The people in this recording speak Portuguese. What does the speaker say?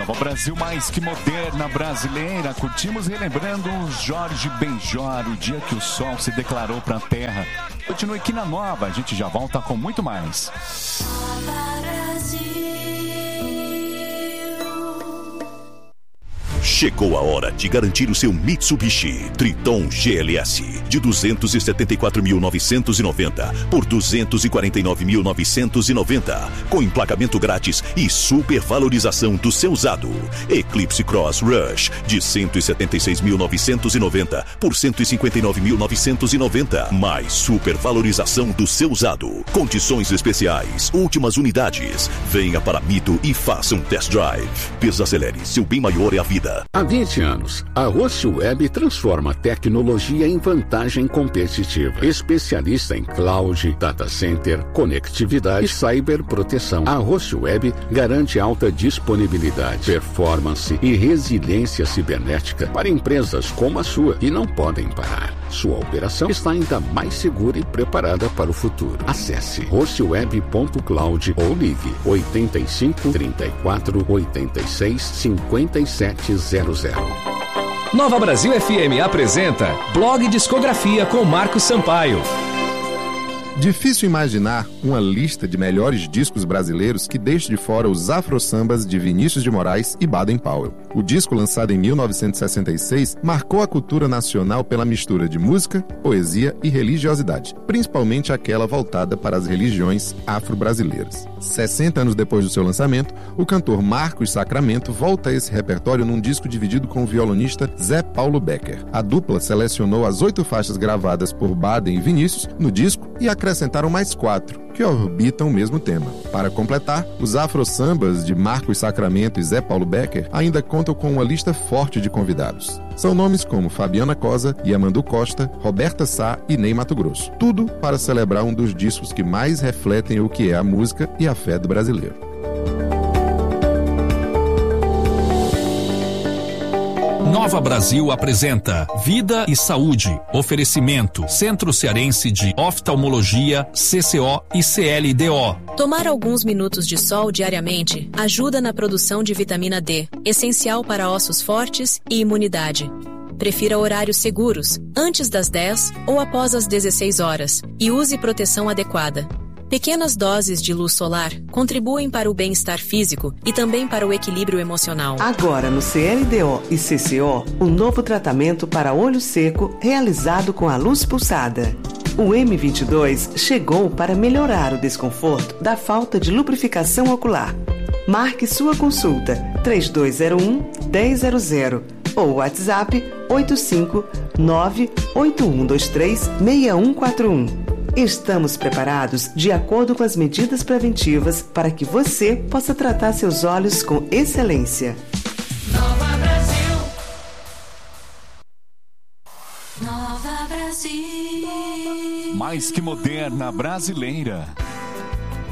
Nova Brasil, mais que moderna brasileira. Curtimos relembrando Jorge Benjor, o dia que o sol se declarou para a terra. Continue aqui na Nova, a gente já volta com muito mais. Chegou a hora de garantir o seu Mitsubishi Triton GLS de 274.990 por 249.990, com emplacamento grátis e supervalorização do seu usado. Eclipse Cross Rush de 176.990 por 159.990, mais supervalorização do seu usado. Condições especiais, últimas unidades. Venha para Mito e faça um test drive. Desacelere, seu bem maior é a vida. Há 20 anos, a Rossio Web transforma tecnologia em vantagem competitiva. Especialista em cloud, data center, conectividade e cyberproteção. A Rossio Web garante alta disponibilidade, performance e resiliência cibernética para empresas como a sua, que não podem parar. Sua operação está ainda mais segura e preparada para o futuro. Acesse rossioweb.cloud ou ligue 85 34 86 5700. Nova Brasil FM apresenta Blog Discografia com Marcos Sampaio. Difícil imaginar uma lista de melhores discos brasileiros que deixe de fora os afro-sambas de Vinícius de Moraes e Baden Powell. O disco, lançado em 1966, marcou a cultura nacional pela mistura de música, poesia e religiosidade, principalmente aquela voltada para as religiões afro-brasileiras. 60 anos depois do seu lançamento, o cantor Marcos Sacramento volta a esse repertório num disco dividido com o violonista Zé Paulo Becker. A dupla selecionou as 8 faixas gravadas por Baden e Vinícius no disco e acrescentaram mais 4, que orbitam o mesmo tema. Para completar, os afro-sambas de Marcos Sacramento e Zé Paulo Becker ainda contam com uma lista forte de convidados. São nomes como Fabiana Cosa, Yamandu Costa, Roberta Sá e Ney Matogrosso. Tudo para celebrar um dos discos que mais refletem o que é a música e a fé do brasileiro. Nova Brasil apresenta Vida e Saúde. Oferecimento Centro Cearense de Oftalmologia, CCO e CLDO. Tomar alguns minutos de sol diariamente ajuda na produção de vitamina D, essencial para ossos fortes e imunidade. Prefira horários seguros, antes das 10 ou após as 16 horas, e use proteção adequada. Pequenas doses de luz solar contribuem para o bem-estar físico e também para o equilíbrio emocional. Agora no CLDO e CCO, um novo tratamento para olho seco realizado com a luz pulsada. O M22 chegou para melhorar o desconforto da falta de lubrificação ocular. Marque sua consulta 3201-1000 ou WhatsApp 859-8123-6141. Estamos preparados de acordo com as medidas preventivas para que você possa tratar seus olhos com excelência. Nova Brasil. Nova Brasil. Mais que moderna brasileira.